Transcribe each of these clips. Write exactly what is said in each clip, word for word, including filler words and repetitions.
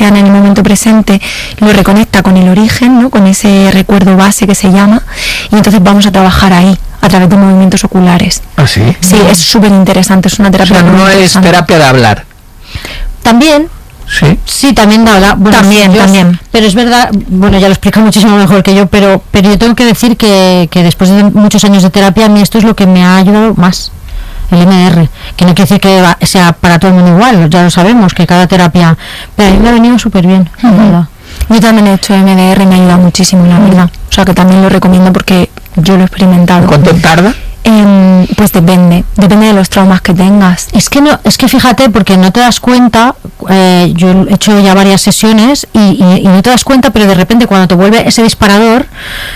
sean en el momento presente, lo reconecta con el origen, ¿no? Con ese recuerdo base que se llama, y entonces vamos a trabajar ahí a través de movimientos oculares. ¿Ah, sí? Sí, es súper interesante, es una terapia. O sea, no es terapia de hablar. También. Sí. Sí, también de hablar. Bueno, también, yo, también. Pero es verdad, bueno, ya lo explica muchísimo mejor que yo, pero pero yo tengo que decir que, que después de muchos años de terapia, a mí esto es lo que me ha ayudado más. El M D R, que no quiere decir que va, sea para todo el mundo igual, ya lo sabemos, que cada terapia, pero a mí me ha venido súper bien, la uh-huh. verdad. Yo también he hecho M D R y me ha ayudado muchísimo, la verdad. O sea, que también lo recomiendo porque yo lo he experimentado. ¿Cuánto tarda? Eh, pues depende, depende de los traumas que tengas. Es que no, es que fíjate, porque no te das cuenta, eh, yo he hecho ya varias sesiones y, y, y no te das cuenta, pero de repente cuando te vuelve ese disparador,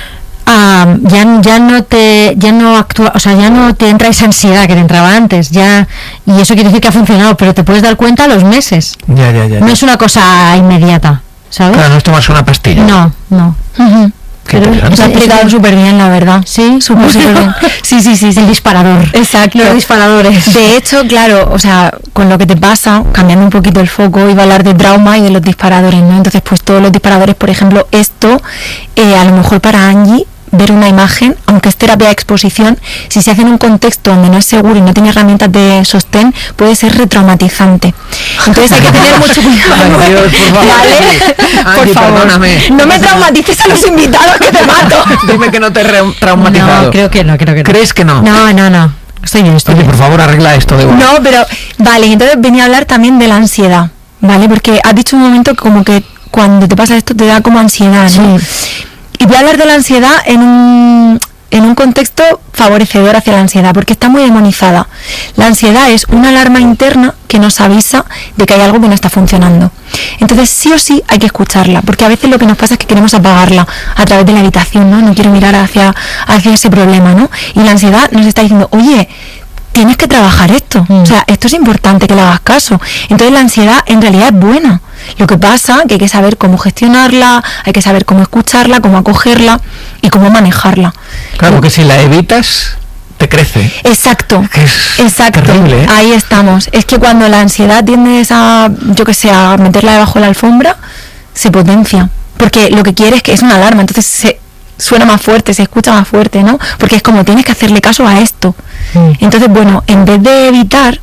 Uh, ya ya no te ya no actúa, o sea, ya no te entra esa ansiedad que te entraba antes, ya, y eso quiere decir que ha funcionado, pero te puedes dar cuenta a los meses. Ya, ya, ya. No ya. es una cosa inmediata, ¿sabes? Claro, no es tomarse una pastilla. No, no. Uh-huh. Qué interesante. Se ha explicado súper bien, la verdad. Sí, súper súper bien. Sí, sí, sí, sí. El disparador. Exacto. Los disparadores. De hecho, claro, o sea, con lo que te pasa, cambiando un poquito el foco, iba a hablar de trauma y de los disparadores, ¿no? Entonces, pues todos los disparadores, por ejemplo, esto, eh, a lo mejor para Angie, ver una imagen, aunque es terapia de exposición, si se hace en un contexto donde no es seguro y no tiene herramientas de sostén, puede ser retraumatizante. Entonces hay que tener mucho cuidado. Ay, Dios, por favor. ¿Vale? Angie, por favor, perdóname. no me traumatices a los invitados, que te mato. Dime que no te he re- traumatizado. No, creo que no, creo que no. ¿Crees que no? No, no, no. Estoy bien, estoy Oye, bien. por favor, arregla esto de una. No, pero vale, entonces venía a hablar también de la ansiedad, ¿vale? Porque has dicho un momento como que cuando te pasa esto te da como ansiedad, ¿no? Sí. Y voy a hablar de la ansiedad en un, en un contexto favorecedor hacia la ansiedad, porque está muy demonizada. La ansiedad es una alarma interna que nos avisa de que hay algo que no está funcionando. Entonces, sí o sí hay que escucharla, porque a veces lo que nos pasa es que queremos apagarla a través de la habitación, ¿no? No quiero mirar hacia, hacia ese problema, ¿no? Y la ansiedad nos está diciendo, oye, tienes que trabajar esto, mm. o sea, esto es importante que le hagas caso. Entonces la ansiedad en realidad es buena. Lo que pasa que hay que saber cómo gestionarla, hay que saber cómo escucharla, cómo acogerla y cómo manejarla. Claro, porque si la evitas, te crece. Exacto, es exacto. Terrible, ¿eh? Ahí estamos. Es que cuando la ansiedad tiendes a, yo que sé, a meterla debajo de la alfombra, se potencia. Porque lo que quiere es que es una alarma, entonces se suena más fuerte, se escucha más fuerte, ¿no? Porque es como tienes que hacerle caso a esto. Mm. Entonces, bueno, en vez de evitar,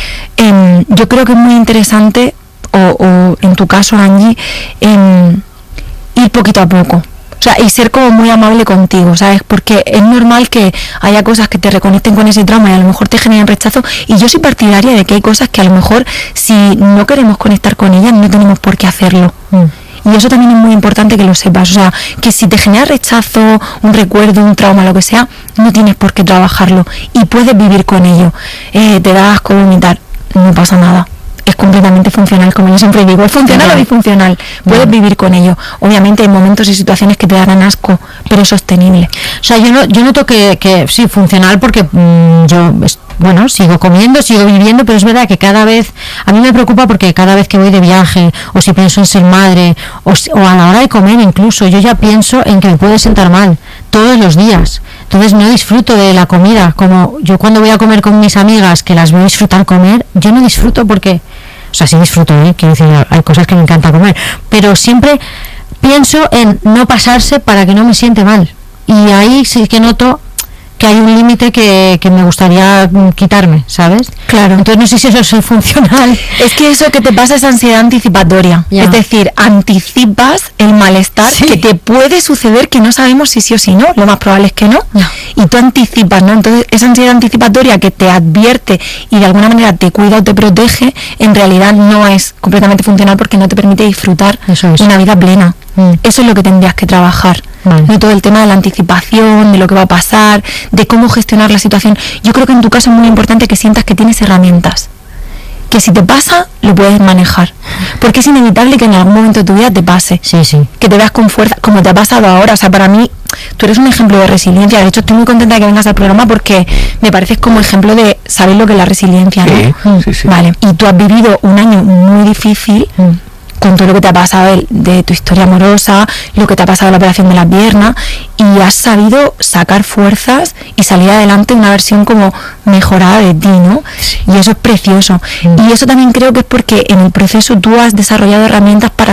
eh, yo creo que es muy interesante, o, o en tu caso, Angie, eh, ir poquito a poco. O sea, y ser como muy amable contigo, ¿sabes? Porque es normal que haya cosas que te reconecten con ese trauma y a lo mejor te generen rechazo. Y yo soy partidaria de que hay cosas que a lo mejor, si no queremos conectar con ellas, no tenemos por qué hacerlo. Mm. Y eso también es muy importante que lo sepas. O sea, que si te genera rechazo, un recuerdo, un trauma, lo que sea, no tienes por qué trabajarlo. Y puedes vivir con ello. Eh, te da asco vomitar, no pasa nada. Es completamente funcional, como yo siempre digo. Es funcional no. o disfuncional. Puedes no. vivir con ello. Obviamente hay momentos y situaciones que te darán asco, pero es sostenible. O sea, yo no, yo noto que, que sí, funcional porque mmm, yo, bueno, sigo comiendo, sigo viviendo, pero es verdad que cada vez, a mí me preocupa porque cada vez que voy de viaje, o si pienso en ser madre, o, si, o a la hora de comer incluso, yo ya pienso en que me puede sentar mal, todos los días. Entonces no disfruto de la comida. Como yo cuando voy a comer con mis amigas, que las veo disfrutar comer, yo no disfruto porque... O sea, sí disfruto, ¿eh? Quiero decir, hay cosas que me encanta comer, pero siempre pienso en no pasarse para que no me siente mal. Y ahí sí que noto que hay un límite que, que me gustaría quitarme, ¿sabes? Claro. Entonces no sé si eso es funcional. Es que eso que te pasa es ansiedad anticipatoria. Ya. Es decir, anticipas el malestar sí. que te puede suceder, que no sabemos si sí o si no. Lo más probable es que no. no. Y tú anticipas, ¿no? Entonces esa ansiedad anticipatoria que te advierte y de alguna manera te cuida o te protege, en realidad no es completamente funcional porque no te permite disfrutar eso es. una vida plena. Mm. Eso es lo que tendrías que trabajar. Vale. No todo el tema de la anticipación, de lo que va a pasar, de cómo gestionar la situación. Yo creo que en tu caso es muy importante que sientas que tienes herramientas, que si te pasa lo puedes manejar, porque es inevitable que en algún momento de tu vida te pase, sí, sí. que te veas con fuerza, como te ha pasado ahora. O sea, para mí tú eres un ejemplo de resiliencia. De hecho, estoy muy contenta de que vengas al programa porque me pareces como ejemplo de saber lo que es la resiliencia, sí, ¿no? Sí, sí. Vale. Y tú has vivido un año muy difícil, mm. con todo lo que te ha pasado de, de tu historia amorosa, lo que te ha pasado de la operación de la pierna, y has sabido sacar fuerzas y salir adelante una versión como mejorada de ti, ¿no? Sí. Y eso es precioso. Mm. Y eso también creo que es porque en el proceso tú has desarrollado herramientas para